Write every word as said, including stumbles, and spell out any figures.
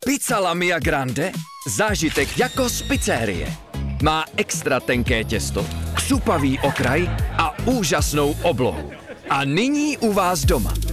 Pizza La Mia Grande? Zážitek jako z pizzerie. Má extra tenké těsto, křupavý okraj a úžasnou oblohu. A nyní u vás doma.